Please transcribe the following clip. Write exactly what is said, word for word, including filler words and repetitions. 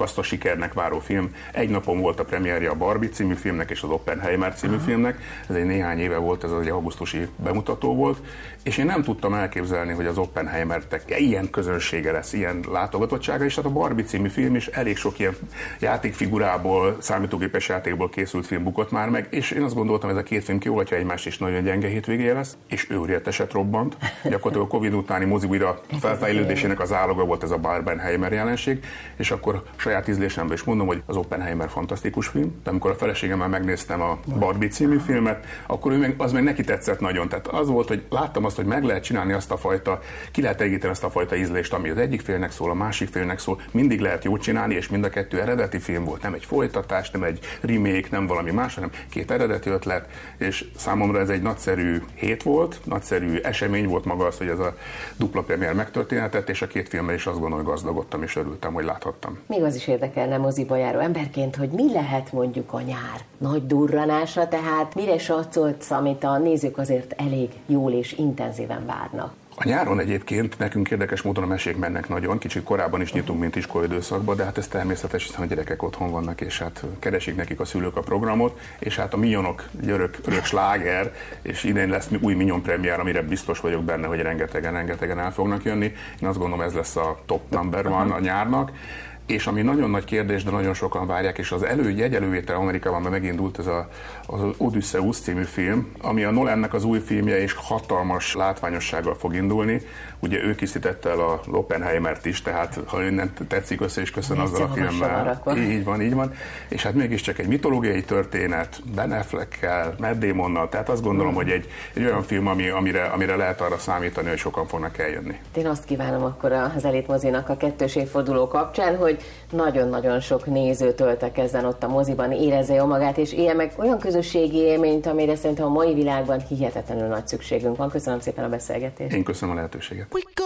kaszta sikernek váró film. Egy napon volt a premierje a Barbie című filmnek és az Oppenheimer című Aha. filmnek. Ez egy néhány éve volt, ez egy augusztusi bemutató volt, és én nem tudtam elképzelni, hogy az Oppenheimertek ilyen közönsége lesz, ilyen látogatottsága, és hát a Barbie című film is elég sok ilyen játékfigurából, számítógépes játékból készült film bukott már meg, és én azt gondoltam, ez a két film kiolhatja egymást, és nagyon gyenge hétvégéje lesz, és őrületeset robbant. Gyakorlatilag a Covid utáni mozi újra felfejlődésének az áloga volt ez a Barbenheimer jelenség, és akkor saját ízlésemben is mondom, hogy az Oppenheimer fantasztikus film, de amikor a feleségemmel megnéztem a Barbie című filmet, akkor ő meg, az meg neki tetszett nagyon. Tehát az volt, hogy láttam azt, hogy meg lehet csinálni azt a fajta, ki lehet elégíteni azt a fajta ízlést, ami az egyik félnek szól, a másik félnek szól, mindig lehet jót csinálni, és mind a kettő eredeti film volt, nem egy folytatás, nem egy remake, nem valami más, hanem két eredeti ötlet, és számomra ez egy nagyszerű hét volt, nagyszerű esemény volt maga az, hogy ez a dupla premier megtörténhetett, és a két filmmel is azt gondolom, hogy gazdagodtam, és örültem, hogy láthattam. Még az is érdekelne moziba járó emberként, hogy mi lehet mondjuk a nyár nagy durranása, tehát mire satszolsz, amit a nézők azért elég jól és intenzíven várnak. A nyáron egyébként nekünk érdekes módon a mesék mennek nagyon, kicsit korábban is nyitunk, mint iskolaidőszakban, de hát ez természetes, hiszen a gyerekek otthon vannak, és hát keresik nekik a szülők a programot, és hát a Minionok örök, örök sláger, és idén lesz új Minion premier, amire biztos vagyok benne, hogy rengetegen, rengetegen el fognak jönni. Én azt gondolom, ez lesz a top number one a nyárnak. És ami nagyon nagy kérdés, de nagyon sokan várják, és az elő, jegyelővétel Amerikában megindult ez a, az Odysseus című film, ami a Nolannek az új filmje, és hatalmas látványossággal fog indulni. Ugye ő készítette el a Oppenheimert is, tehát ha önnek tetszik, össze is köszön azzal a filmmel. Így van, így van. És hát mégiscsak egy mitológiai történet, Ben Affleckkel, Matt Damonnal, tehát azt gondolom, mm. hogy egy, egy olyan film, ami, amire, amire lehet arra számítani, hogy sokan fognak eljönni. Én azt kívánom akkor az Elit mozinak a kettős évforduló kapcsán, hogy nagyon-nagyon sok néző töltekezzen ott a moziban, érezze jól magát, és élje meg olyan közösségi élményt, amire szerintem a mai világban hihetetlenül nagy szükségünk van. Köszönöm szépen a beszélgetést. Én köszönöm a lehetőséget.